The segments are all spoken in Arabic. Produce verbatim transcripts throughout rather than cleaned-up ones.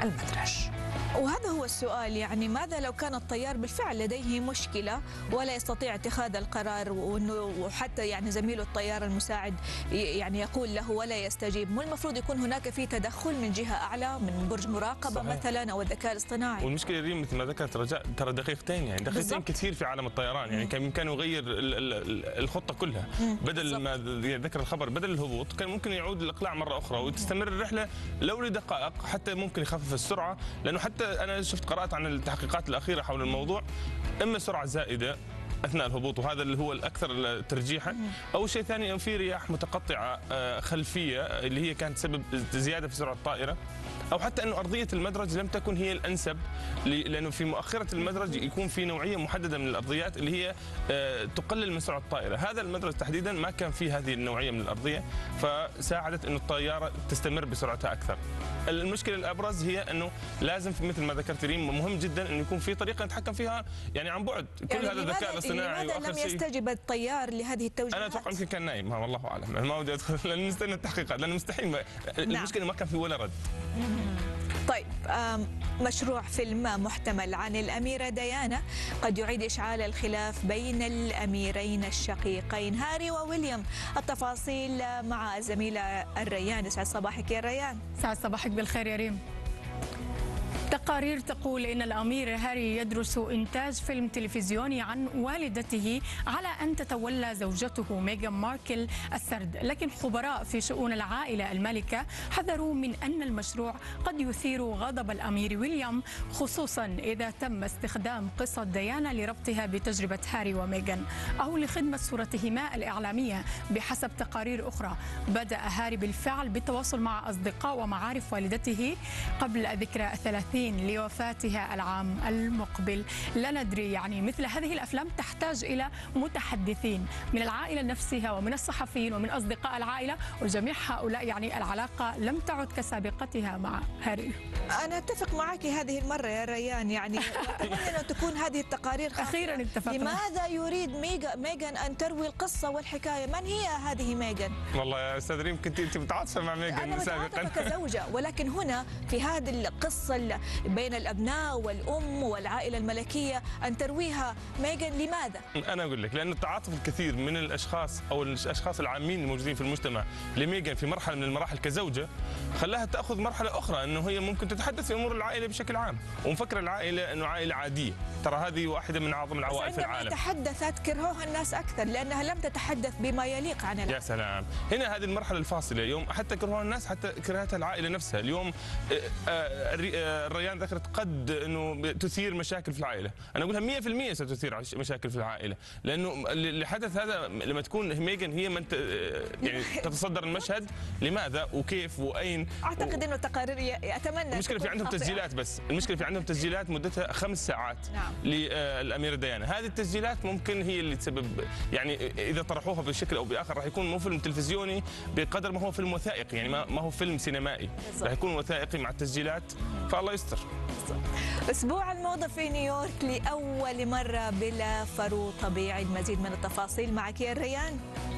المدرج. وهذا هو السؤال، يعني ماذا لو كان الطيار بالفعل لديه مشكلة ولا يستطيع اتخاذ القرار، وحتى يعني زميله الطيار المساعد يعني يقول له ولا يستجيب؟ مو المفروض يكون هناك في تدخل من جهة أعلى، من برج مراقبة صحيح. مثلا أو الذكاء الاصطناعي؟ والمشكلة ريم مثل ما ذكرت رجاء ترى دقيقتين، يعني دقيقتين كثير في عالم الطيران، يعني كان بإمكانه يغير الخطة كلها. مم. بدل بالزبط. ما ذكر الخبر بدل الهبوط كان ممكن يعود الإقلاع مرة أخرى وتستمر الرحلة لو لدقائق، حتى ممكن يخفف السرعة، لأنه حتى أنا شفت قرأت عن التحقيقات الأخيرة حول الموضوع، إما سرعة زائدة اثناء الهبوط وهذا اللي هو الاكثر ترجيحا، او شيء ثاني في رياح متقطعه خلفيه اللي هي كانت سبب زياده في سرعه الطائره، او حتى انه ارضيه المدرج لم تكن هي الانسب، لانه في مؤخره المدرج يكون في نوعيه محدده من الارضيات اللي هي تقلل من سرعه الطائره، هذا المدرج تحديدا ما كان فيه هذه النوعيه من الارضيه، فساعدت انه الطياره تستمر بسرعتها اكثر. المشكله الابرز هي انه لازم مثل ما ذكرت ريم مهم جدا انه يكون في طريقه نتحكم فيها يعني عن بعد، كل يعني هذا الذكاء الاصطناعي. لماذا لم يستجب الطيار لهذه التوجيهات؟ انا اتوقع يمكن كان نايم، والله اعلم، ما ودي ادخل لان نستنى التحقيقات، لانه مستحيل ما... نعم. المشكله ما كان في ولا رد. طيب، مشروع فيلم محتمل عن الأميرة ديانا قد يعيد إشعال الخلاف بين الأميرين الشقيقين هاري وويليام. التفاصيل مع الزميلة الريان. يسعد صباحك يا ريان. يسعد صباحك بالخير يا ريم. تقارير تقول إن الأمير هاري يدرس إنتاج فيلم تلفزيوني عن والدته على أن تتولى زوجته ميغان ماركل السرد، لكن خبراء في شؤون العائلة الملكة حذروا من أن المشروع قد يثير غضب الأمير ويليام، خصوصا إذا تم استخدام قصة ديانا لربطها بتجربة هاري وميغان أو لخدمة صورتهما الإعلامية. بحسب تقارير أخرى بدأ هاري بالفعل بالتواصل مع أصدقاء ومعارف والدته قبل ذكرى الثلاثين لوفاتها العام المقبل. لا ندري، يعني مثل هذه الأفلام تحتاج إلى متحدثين من العائلة نفسها ومن الصحفيين ومن أصدقاء العائلة، وجميع هؤلاء يعني العلاقة لم تعد كسابقتها مع هاري. أنا أتفق معك هذه المرة يا ريان، يعني أتمنى أن تكون هذه التقارير خاصة. أخيرا اتفقنا. لماذا يريد ميغان أن تروي القصة والحكاية؟ من هي هذه ميغان؟ والله يا أستاذ ريم كنت أنت متعاطفة مع ميغان سابقا. أنا متعاطفة كزوجة، ولكن هنا في هذه القصة بين الأبناء والأم والعائلة الملكية أن ترويها ميغان، لماذا؟ أنا أقول لك لأن التعاطف الكثير من الأشخاص أو الأشخاص العامين الموجودين في المجتمع لميغان في مرحلة من المراحل كزوجة خلاها تأخذ مرحلة أخرى، أنه هي ممكن تتحدث في أمور العائلة بشكل عام ومفكرة العائلة أنه عائلة عادية. ترى هذه واحدة من أعظم العوائل في العالم. تحدثت كرهوها الناس أكثر لأنها لم تتحدث بما يليق عن العائلة. يا سلام، هنا هذه المرحلة الفاصلة يوم حتى كرهوها الناس حتى كرهتها العائلة نفسها. اليوم الريان ذكرت قد انه تثير مشاكل في العائله، انا اقولها مئة بالمئة ستثير مشاكل في العائله، لانه اللي حدث هذا لما تكون ميغان هي من يعني تتصدر المشهد، لماذا وكيف واين؟ اعتقد انه تقارير اتمنى. المشكله في عندهم تسجيلات، بس المشكله في عندهم تسجيلات مدتها خمس ساعات. نعم. للاميره ديانا، هذه التسجيلات ممكن هي اللي تسبب، يعني اذا طرحوها بشكل او باخر راح يكون مو فيلم تلفزيوني بقدر ما هو فيلم وثائقي، يعني ما هو فيلم سينمائي، راح يكون وثائقي مع التسجيلات، فالله يستر. أسبوع الموضة في نيويورك لأول مرة بلا فرو طبيعي. المزيد من التفاصيل معك يا ريان.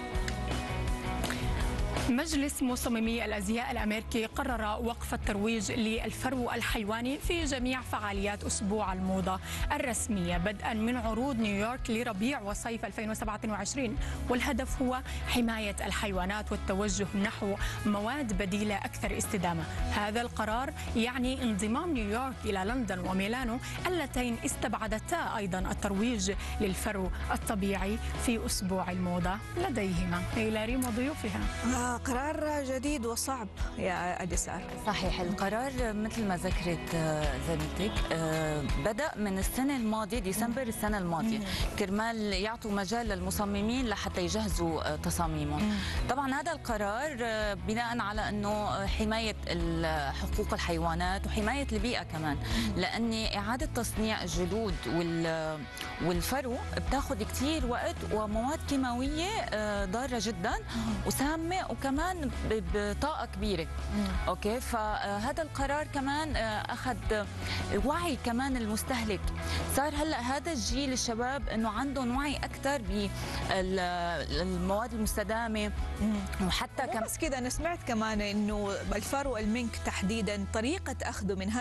مجلس مصممي الأزياء الأمريكي قرر وقف الترويج للفرو الحيواني في جميع فعاليات أسبوع الموضة الرسمية بدءا من عروض نيويورك لربيع وصيف ألفين وسبعة وعشرين، والهدف هو حماية الحيوانات والتوجه نحو مواد بديلة أكثر استدامة. هذا القرار يعني انضمام نيويورك إلى لندن وميلانو اللتين استبعدتا أيضا الترويج للفرو الطبيعي في أسبوع الموضة لديهما. إلى ريم وضيوفها. آه قرار جديد وصعب يا أديسار. صحيح، القرار مثل ما ذكرت زميلتك بدأ من السنة الماضية، ديسمبر السنة الماضية، كرمال يعطوا مجال للمصممين لحتى يجهزوا تصاميمهم. طبعا هذا القرار بناء على أنه حماية حقوق الحيوانات وحماية البيئة كمان، لأن إعادة تصنيع الجلود والفرو بتاخذ كثير وقت ومواد كيماوية ضارة جدا وسامة وكمان بطاقة كبيرة. اوكي، فهذا القرار كمان اخذ وعي كمان المستهلك. صار هلا هذا الجيل الشباب انه عندهم وعي اكثر بالمواد المستدامة، وحتى كمان بس كذا انا سمعت كمان انه الفرو المنك تحديدا طريقة اخذه من